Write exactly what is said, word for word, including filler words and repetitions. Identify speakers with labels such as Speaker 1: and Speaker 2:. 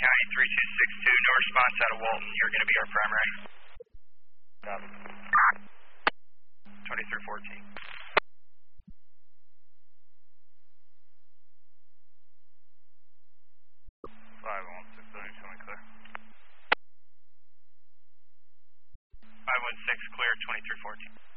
Speaker 1: County three two six two, no response out of Walton. You're going to be our primary.
Speaker 2: Copy.
Speaker 1: twenty-three fourteen.
Speaker 2: five one six, show me clear.
Speaker 1: five one six, clear, twenty-three fourteen.